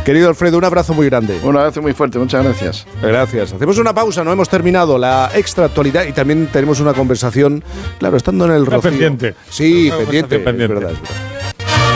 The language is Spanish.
Querido Alfredo, un abrazo muy grande. Un abrazo muy fuerte, muchas gracias. Gracias. Hacemos una pausa, no hemos terminado la extra actualidad y también tenemos una conversación, claro, estando en el Rocío. Pendiente. Sí, pendiente. Es verdad.